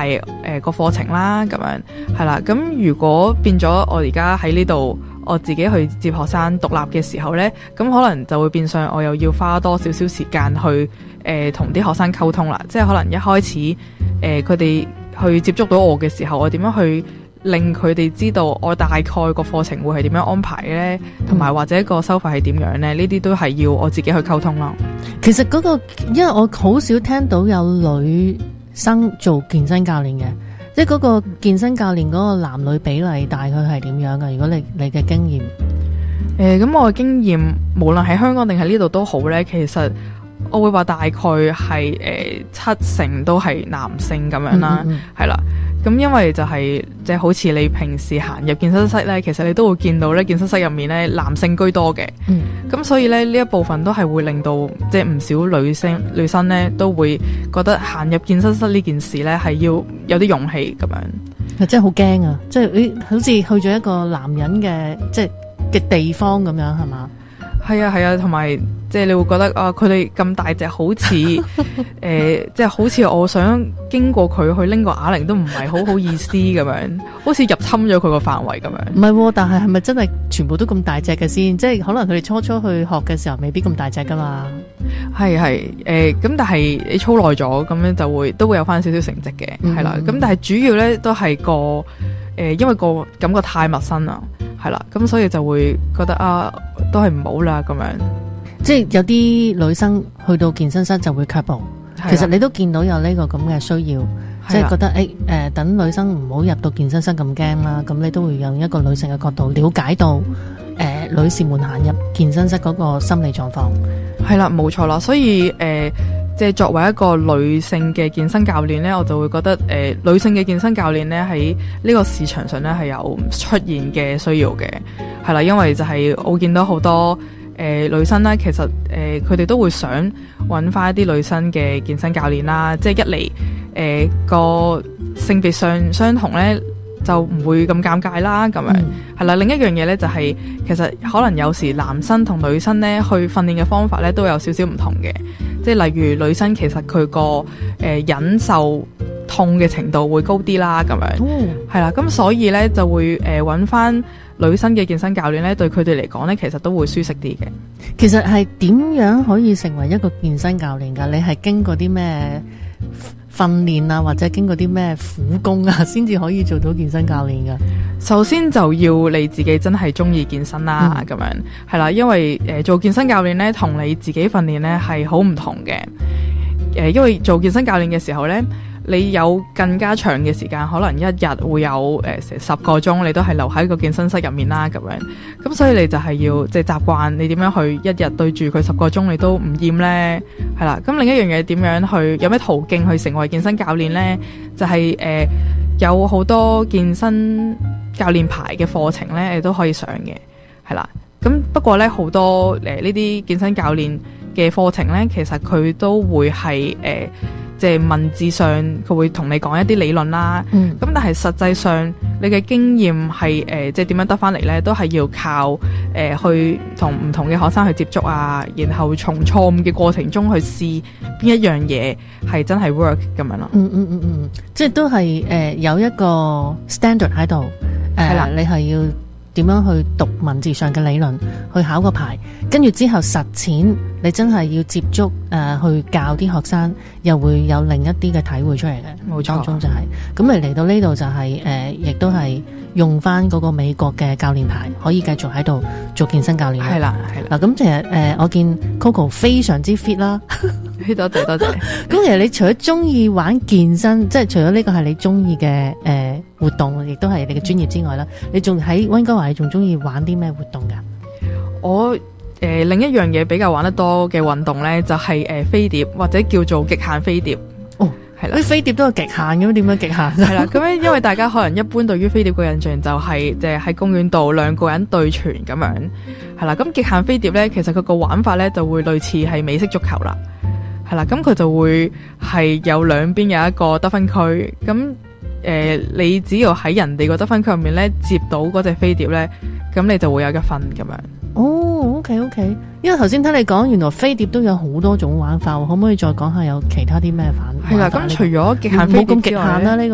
排個課程啦，咁樣係啦。咁如果變咗我而家喺呢度，我自己去接學生獨立嘅時候呢，咁可能就會變相我又要花多少少時間去同啲學生溝通啦。即係可能一開始佢哋去接觸到我嘅時候，我點樣去令佢哋知道我大概個課程會係點樣安排呢？同埋或者個收費係點樣呢？呢啲都係要我自己去溝通咯。 其實嗰個，因為我好少聽到有女生做健身教練嘅，即係嗰個健身教練嗰個男女比例大概係點樣㗎？如果你嘅經驗， 咁我嘅經驗，無論喺香港定係呢度都好呢，其實我會話大概係70%都係男性咁樣啦，係啦。咁因為就係即係好似你平時行入健身室咧，其實你都會見到咧，健身室入面咧男性居多嘅。咁所以咧呢一部分都係會令到即係唔少女生咧都會覺得行入健身室呢件事咧係要有啲勇氣咁樣。 真係好驚啊！即係好似去咗一個男人嘅即係嘅地方咁樣係嘛？ 係啊，同埋即係你會覺得啊，佢哋咁大隻，好似即係好似我想經過佢去拎個啞鈴都唔係好意思咁樣，好似入侵咗佢個範圍咁樣。唔係，但係咪真係全部都咁大隻嘅先？即係可能佢哋初去學嘅時候未必咁大隻噶嘛。係咁但係你操耐咗，咁樣都會有翻少少成績嘅，係啦。咁但係主要咧都係因為個感覺太陌生啦，係啦，咁所以就會覺得啊，都係唔好啦咁樣。 即係有啲女生去到健身室就會卻步。其實你都見到有呢個咁嘅需要，即係覺得等女生唔好入到健身室咁驚啦。咁你都會用一個女性嘅角度了解到女士們行入健身室嗰個心理狀況。係啦，冇錯啦。所以即係作為一個女性嘅健身教練呢，我就會覺得女性嘅健身教練呢喺呢個市場上呢係有出現嘅需要嘅，係啦，因為就係我見到好多女生呢，其實佢哋都會想揾翻一啲女生嘅健身教練啦，即係一嚟個性別上相同呢，就唔會咁尷尬啦，咁樣係啦。另一樣嘢呢，就係其實可能有時男生同女生呢去訓練嘅方法呢都有少少唔同嘅。即係例如女生其實佢個忍受痛嘅程度會高啲啦，咁樣係啦，咁所以咧就會揾翻女生嘅健身教練咧，對佢哋嚟講咧，其實都會舒適啲嘅。其實係點樣可以成為一個健身教練㗎？你係經過啲咩訓練啊，或者經過啲咩苦功啊，先至可以做到健身教練㗎？首先就要你自己真係中意健身啦，咁樣係啦，因為做健身教練咧，同你自己訓練咧係好唔同嘅。因為做健身教練嘅時候咧，你有更加長嘅時間，可能一日會有成10個鐘，你都係留喺個健身室入面啦，咁樣。咁所以你就係要即係習慣你點樣去一日對住佢10個鐘，你都唔厭咧，係啦。咁另一樣嘢點樣去有咩途徑去成為健身教練咧？就係有好多健身教練牌嘅課程咧，你都可以上嘅，係啦。咁不過咧，好多呢啲健身教練嘅課程咧，其實佢都會係即係文字上佢會同你講一啲理論啦。咁但係實際上你嘅經驗係即係點樣得翻嚟咧，都係要靠去同唔同嘅學生去接觸啊，然後從錯誤嘅過程中去試邊一樣嘢係真係 work 咁樣咯。即係都係有一個 standard 喺度。係啦，你係要點樣去讀文字上嘅理論，去考個牌，跟住之後實踐，你真係要接觸去教啲學生，又會有另一啲嘅體會出嚟嘅。冇錯，當中就係咁嚟到呢度就係亦都係用翻嗰個美國嘅教練牌，可以繼續喺度做健身教練。係啦，係啦。嗱，咁其實我見 Coco 非常之 fit 啦。多謝多謝。咁其實你除咗中意玩健身，即係除咗呢個係你中意嘅活動，亦都係你嘅專業之外啦，你仲喺溫哥華，你仲中意玩啲咩活動噶？我另一樣嘢比較玩得多嘅運動咧，就係飛碟或者叫做極限飛碟。哦，係啦，啲飛碟都有極限嘅咩？點樣極限？係啦，咁樣因為大家可能一般對於飛碟嘅印象就係即係喺公園度兩個人對傳咁樣，係啦。咁極限飛碟咧，其實佢個玩法咧就會類似係美式足球啦，係啦。咁佢就會係有兩邊有一個得分區，咁你只要喺人哋個得分區入面咧接到嗰隻飛碟咧，咁你就會有一分咁樣。哦 ，OK， 因為頭先聽你講，原來飛碟都有好多種玩法，可唔可以再講下有其他啲咩反？係啦，咁除咗極限飛碟之外咧，